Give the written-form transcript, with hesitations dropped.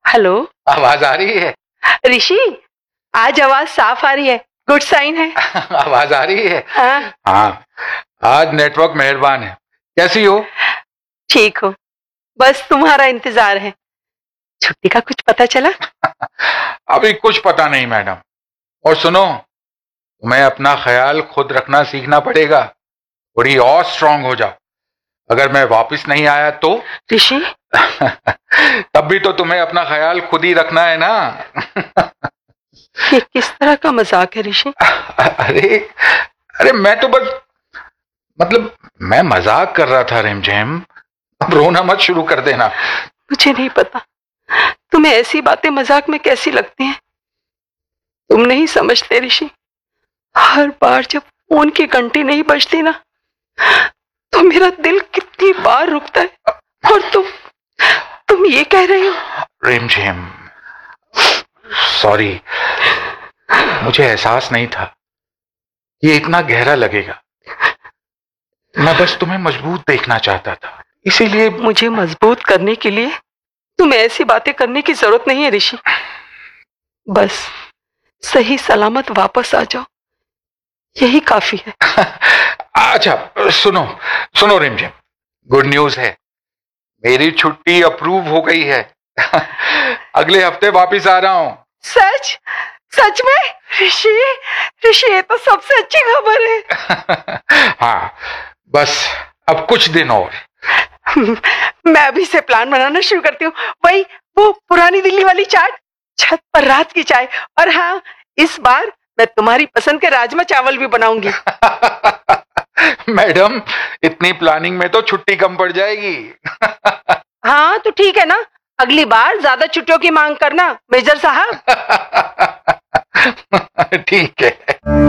Hello, आवाज आ रही है? ऋषि, आज आवाज साफ आ रही है, गुड साइन है। आवाज आ रही है? हाँ। हाँ, आज नेटवर्क मेहरबान है। कैसी हो? ठीक हो, बस तुम्हारा इंतजार है। छुट्टी का कुछ पता चला? अभी कुछ पता नहीं मैडम। और सुनो, तुम्हें अपना ख्याल खुद रखना सीखना पड़ेगा। थोड़ी और स्ट्रांग हो जाओ। अगर मैं वापस नहीं आया तो? ऋषि, तब भी तो तुम्हें अपना ख्याल खुद ही रखना है ना। ये किस तरह का मजाक है ऋषि? अरे अरे मैं तो बस मतलब मैं मजाक कर रहा था रिमझिम। अब रोना मत शुरू कर देना। मुझे नहीं पता तुम्हें ऐसी बातें मजाक में कैसी लगती हैं। तुम नहीं समझते ऋषि, हर बार जब फोन की घंटी नहीं बजती ना, तो मेरा दिल कितनी बार रुकता है। और तुम ये कह रहे हो? रिमझिम, सॉरी, मुझे एहसास नहीं था ये इतना गहरा लगेगा। मैं बस तुम्हें मजबूत देखना चाहता था, इसीलिए। मुझे मजबूत करने के लिए तुम्हें ऐसी बातें करने की जरूरत नहीं है ऋषि। बस सही सलामत वापस आ जाओ, यही काफी है। अच्छा सुनो सुनो रिमझिम, गुड न्यूज है। मेरी छुट्टी अप्रूव हो गई है। अगले हफ्ते वापस आ रहा हूँ। सच? सच में? ऋषि, ऋषि, ये तो सबसे अच्छी खबर है। हाँ, बस अब कुछ दिन और। मैं अभी से प्लान बनाना शुरू करती हूँ। वही वो पुरानी दिल्ली वाली चाट, छत पर रात की चाय, और हाँ, इस बार मैं तुम्हारी पसंद के राजमा चावल भी बनाऊंगी। मैडम, इतनी प्लानिंग में तो छुट्टी कम पड़ जाएगी। हाँ तो ठीक है ना, अगली बार ज्यादा छुट्टियों की मांग करना मेजर साहब। ठीक है।